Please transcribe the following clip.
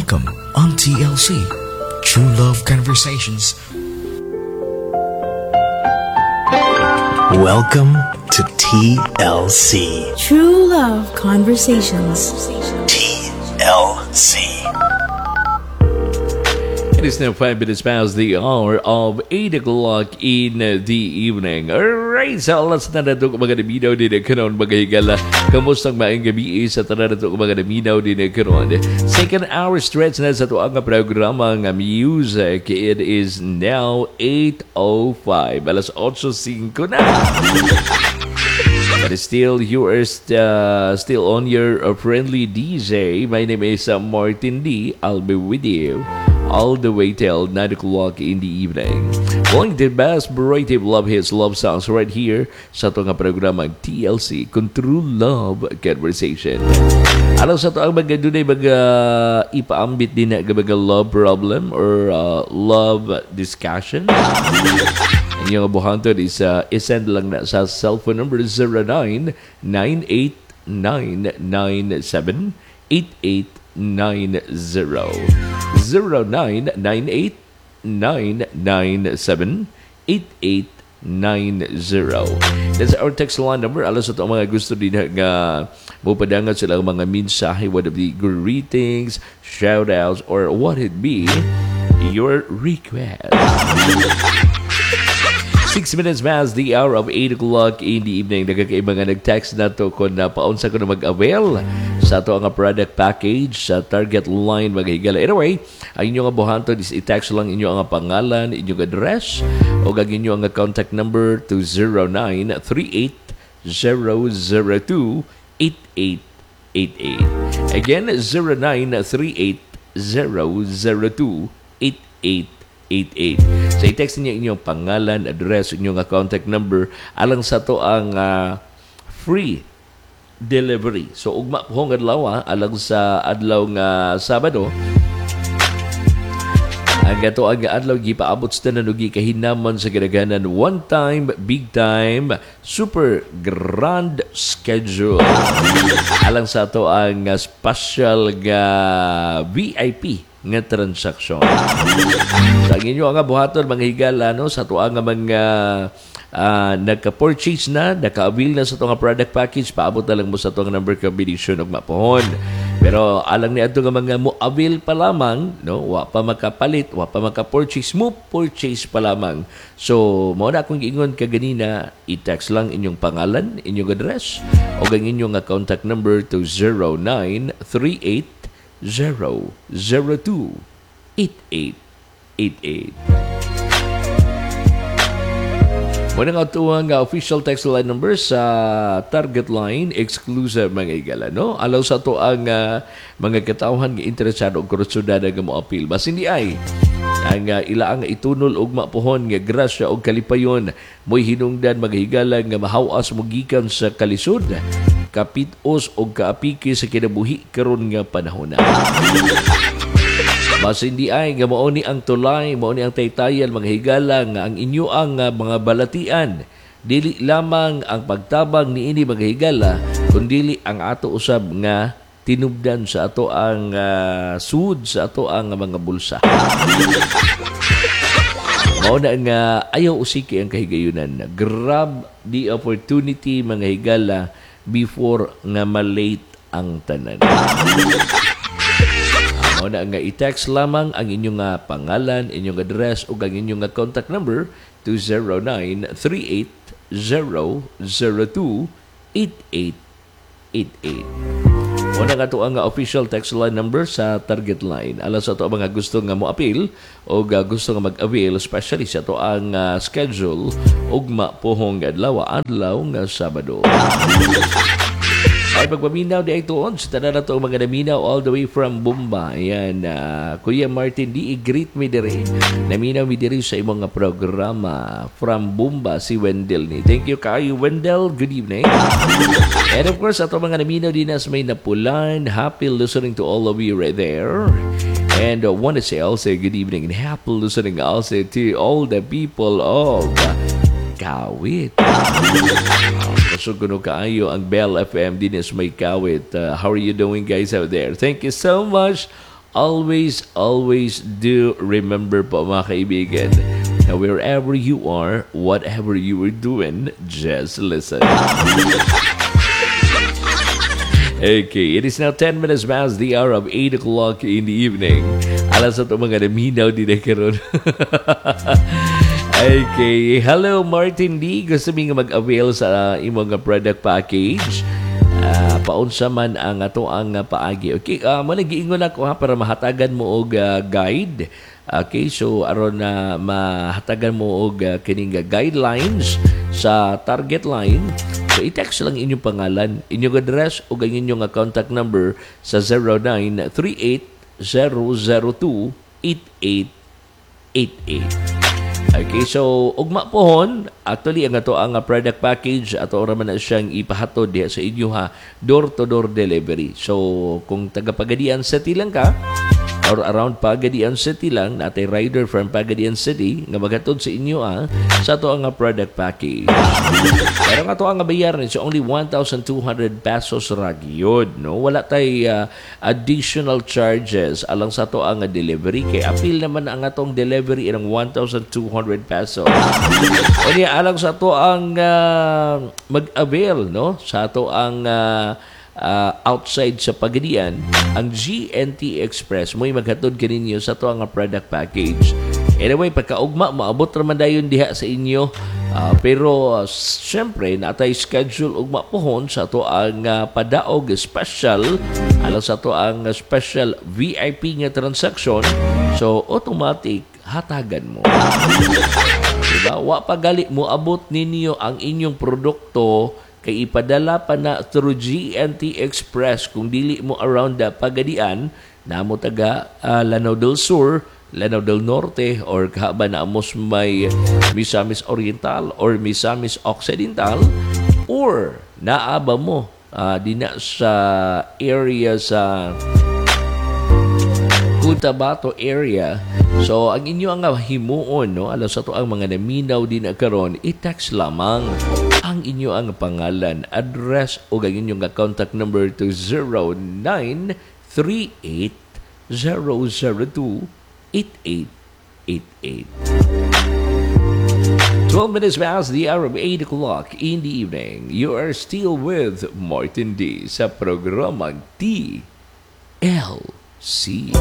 Welcome on TLC, True Love Conversations. Welcome to TLC. True Love Conversations. TLC. It is now 5 minutes past the hour of 8 o'clock in the evening. Alright, sa alas na nato kung mga naminaw din na karoon mga higala. Kamusta ang maing gabi sa tanan nato kung mga naminaw din na karoon. Second hour stretch na sa ito ang programa ng music. It is now 8:05. Alas 8:05 na. But still, you are still on your friendly DJ. My name is Martin D. I'll be with you all the way till 9 o'clock in the evening. Playing the best variety of love hits, love songs right here sa ito nga programang TLC, kung True Love Conversation. Alam sa ito ang mga dunay mga ipaambit din na mga love problem or love discussion. Ang iyong abuhanton is isend lang na sa cellphone number 0998-987-8890. 0998-997-8890. That's our text line number. Alas ito ang mga gusto din nga mupadangat sila mga mensahe, whether it be greetings, shoutouts, or what it be, your request. 6 minutes past the hour of 8 o'clock in the evening. Nagkakaibang nag-text na to kung paunsa ko na mag-avail sa ito ang product package sa target line mga higala. Anyway, ang inyong abuhanton is i-text lang inyong ang pangalan, inyong address, o gagin nyo ang contact number to 0938-002-8888. Again, 0938-002-8888. So, i-text niyo inyong pangalan, address, inyong contact number alang sa to ang free delivery. So, ugma po ng adlaw, alang sa adlaw nga Sabado, ang gato ang adlaw gipaabot sa nanugi kahinaman sa ginaganan one time, big time, super grand schedule. Alang sa to ang special nga VIP nga transaksyon. Sa inyo nga buhaton mga higala sa to ang mga nagka-purchase na, naka-avail na sa to nga product package, paabot na lang mo sa to nga number combination og mapohon. Pero alang ni ato nga mga mo-avail pa lamang, wa pa makapalit, wa pa maka-purchase, mo purchase pa lamang. So, mao na akong giingon kaganina, i-text lang inyong pangalan, inyong address, o ang inyong contact number to 0938-002-8888. Muna nga ito ang official text line number sa target line, exclusive mga igala, Alaw sa ito ang mga katawhan nga interesado o kursyudada nga mo-appeal. Mas hindi ay ang ilaang itunol og mapuhon nga grasya o kalipayon mo'y hinungdan mga higala nga mahawas mo gikan sa kalisod, kapitos o kaapiki sa kinabuhi karon nga panahon na. Mas hindi ay nga mao ni ang tulay, mao ni ang taytayan mga higala nga ang inyo ang mga balatian dili lamang ang pagtabang niini mga higala kundi ang ato usab nga tinubdan sa ato ang sud sa ato ang mga bulsa. Mao na nga ayaw usiki ang kahigayunan. Grab the opportunity mga higala before nga malate ang tanan. Mao na nga i-text lamang ang inyong pangalan, inyong address o ang inyong contact number to 0938-002-8888. Muna nga ito ang official text line number sa target line. Alam sa ito ang mga gusto nga mo appeal o gusto nga mag-avail, especially sa ito ang schedule ugma pohong adlaw nga Sabado. Ay pagpaminaw di ay tuon sa tanan na ito mga naminaw all the way from Bumba. Ayan, Kuya Martin, greet me diri. Naminaw mi diri sa imong programa from Bumba si Wendell ni. Thank you kayo Wendell. Good evening. And of course, ato mga naminaw din sa may Napulan. Happy listening to all of you right there. And want to say also good evening and happy listening also to all the people of Kawit. Kasuguno kaayo ang Bell FM din is may Kawit. How are you doing guys out there? Thank you so much always do remember po mga kaibigan, na wherever you are, whatever you are doing, just listen. Okay, it is now 10 minutes past the hour of 8 o'clock in the evening. Alas ito mga naminaw din na karon. Okay, hello Martin D. Gusto mo nga mag-avail sa imong product package. Paunsa man ang ato ang paagi. Okay, mo nagiingon ako para mahatagan mo og guide. Okay, so aron na mahatagan mo og kining guidelines sa target line. So i-text lang inyong pangalan, inyong address ug ang inyong contact number sa 0938-002-8888. Okay, so ugma pohon, actually ang ato ang product package ato ra man na siyang ipahatod diha sa inyo ha, door to door delivery. So kung taga Pagadian City lang ka or around Pagadian City lang, natay rider from Pagadian City nga maghatod sa inyo sa ato ang product package. Pero nga ato ang bayaran is only 1,200 pesos ra gyud, no? Wala tay additional charges alang sa ato ang delivery, kay apil naman ang atong delivery ng 1,200 pesos. O niya alang sa ato ang mag-avail, no? Sa ato ang outside sa Pagadian, ang GNT Express mo'y maghatod kaninyo sa to ang product package. Anyway, pagkaugma, maabot raman dayon diha sa inyo. Pero syempre, natay schedule ugma pohon sa to ang padaog special, alang sa to ang special VIP nga transaction. So, automatic, hatagan mo. Diba? Wa pagali mo abot ninyo ang inyong produkto kay ipadala pa na through GNT Express kung dili mo around Pagadian, na mo taga Lanao del Sur, Lanao del Norte, or kahaba na amos may Misamis Oriental or Misamis Occidental, or naaba mo dina sa area sa Cotabato area. So ang inyo ang himuon, no, alam sa to ang mga naminaw din karon, i-text lamang ang inyo ang pangalan, address o ang inyong contact number to 0938-002-8888. 12 minutes past the hour of 8 o'clock in the evening. You are still with Martin D. sa programang TLC.